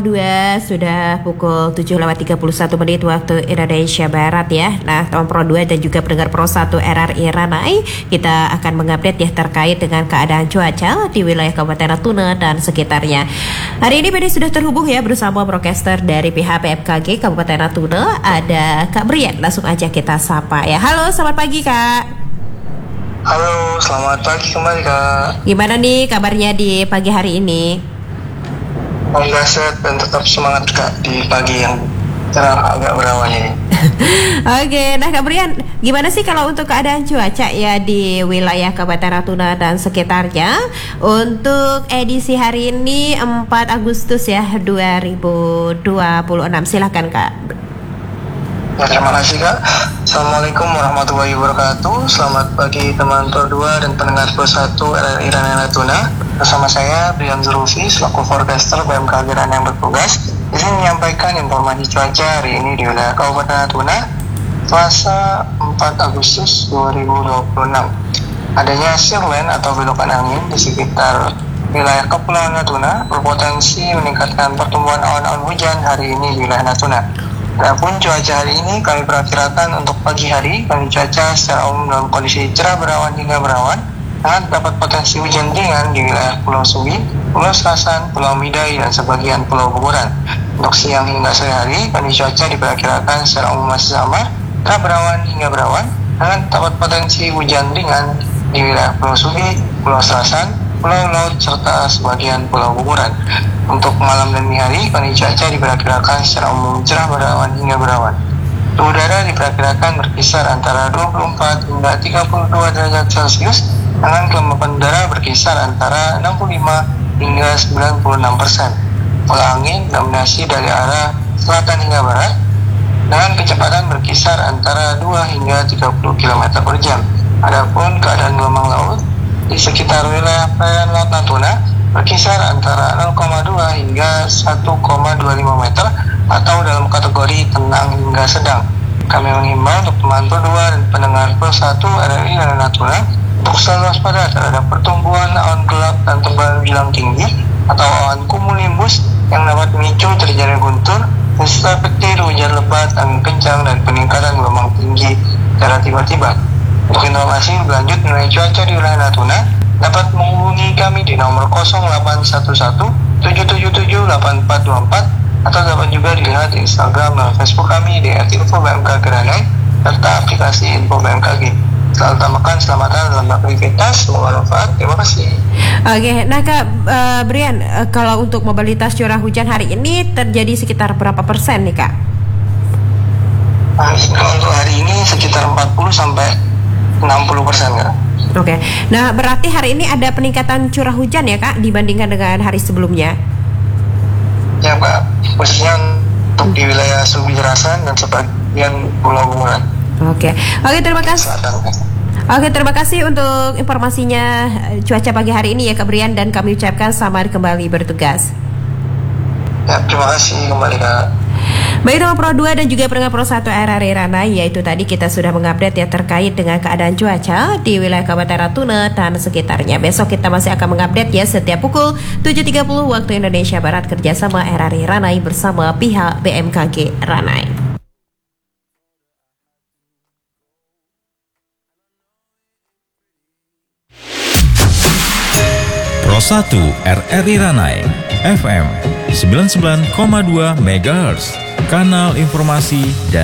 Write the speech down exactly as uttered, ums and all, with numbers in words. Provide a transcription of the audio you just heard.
Dua sudah pukul tujuh lewat tiga puluh satu menit waktu Indonesia Barat ya. Nah, teman Pro dua dan juga pendengar Pro satu R R I Ranai, kita akan mengupdate ya terkait dengan keadaan cuaca di wilayah Kabupaten Natuna dan sekitarnya. Hari ini P D sudah terhubung ya bersama broadcaster dari pihak B M K G Kabupaten Natuna, ada Kak Brian. Langsung aja kita sapa ya. Halo, selamat pagi Kak. Halo, selamat pagi kembali Kak. Gimana nih kabarnya di pagi hari ini? Semoga sehat dan tetap semangat Kak di pagi yang cerah agak berawan ini. Oke, nah Kak Brian, gimana sih kalau untuk keadaan cuaca ya di wilayah Kabupaten Natuna dan sekitarnya untuk edisi hari ini empat Agustus ya dua ribu dua puluh enam? Silakan Kak. Ya, terima kasih Kak. Assalamualaikum warahmatullahi wabarakatuh. Selamat pagi teman Pro dua dan pendengar Pro satu R R I Ranai Natuna. Bersama saya Brian Zulfi selaku forecaster B M K G Ranai yang bertugas. Di sini menyampaikan informasi cuaca hari ini di wilayah Kabupaten Natuna Selasa empat Agustus dua ribu dua puluh enam. Adanya sirkulen atau belokan angin di sekitar wilayah Kepulauan Natuna berpotensi meningkatkan pertumbuhan awan-awan hujan hari ini di wilayah Natuna. Adapun cuaca hari ini kami perakirakan untuk pagi hari kami cuaca secara umum dalam kondisi cerah berawan hingga berawan, dan dapat potensi hujan ringan di wilayah Pulau Subi, Pulau Serasan, Pulau Midai, dan sebagian Pulau Buburan. Untuk siang hingga sore hari kami cuaca diperkirakan secara umum masih sama, cerah berawan hingga berawan, dan dapat potensi hujan ringan di wilayah Pulau Subi, Pulau Serasan, Pulau Laut, serta sebagian Pulau Buburan. Untuk malam dan dini hari, kondisi cuaca diperkirakan secara umum cerah berawan hingga berawan. Suhu udara diperkirakan berkisar antara dua puluh empat hingga tiga puluh dua derajat Celcius, dengan kelembapan udara berkisar antara enam puluh lima hingga sembilan puluh enam persen. Pola angin dominasi dari arah selatan hingga barat, dengan kecepatan berkisar antara dua hingga tiga puluh kilometer per jam. Adapun keadaan gelombang laut di sekitar wilayah perairan Laut Natuna berkisar antara nol koma dua hingga satu koma dua lima meter atau dalam kategori tenang hingga sedang. Kami mengimbau untuk teman Pro dua dan pendengar Pro satu R R I Ranai Natuna untuk selalu waspada terhadap pertumbuhan awan gelap dan tebal menjulang tinggi atau awan cumulonimbus yang dapat memicu terjadinya guntur, serta petir, hujan lebat, angin kencang, dan peningkatan gelombang tinggi secara tiba-tiba. Untuk informasi berlanjut mengenai cuaca di wilayah Natuna, dapat menghubungi kami di nomor nol delapan satu satu tujuh tujuh tujuh delapan empat dua empat atau dapat juga dilihat di Instagram dan Facebook kami di at info B M K G Ranai serta aplikasi Info B M K G. Selalu tambahkan selamatan dalam beraktivitas, semoga manfaat. Terima kasih. Oke, nah Kak uh, Brian, uh, kalau untuk mobilitas curah hujan hari ini terjadi sekitar berapa persen nih Kak? Nah, untuk hari ini sekitar empat puluh sampai enam puluh persen Kak. Oke, nah berarti hari ini ada peningkatan curah hujan ya Kak dibandingkan dengan hari sebelumnya? Ya Pak, khususnya untuk di wilayah Subi Serasan dan sebagian Pulau Buburan. Oke, oke terima kasih. Oke, terima kasih untuk informasinya cuaca pagi hari ini ya Kak Brian, dan kami ucapkan selamat kembali bertugas. Ya, terima kasih kembali Kak. Baik teman Pro dua dan juga pendengar Pro satu R R I Ranai, yaitu tadi kita sudah mengupdate ya terkait dengan keadaan cuaca di wilayah Kabupaten Natuna dan sekitarnya. Besok kita masih akan mengupdate ya setiap pukul tujuh tiga puluh waktu Indonesia Barat kerjasama R R I Ranai bersama pihak B M K G Ranai. Pro satu R R I Ranai F M sembilan puluh sembilan koma dua megahertz, kanal informasi dan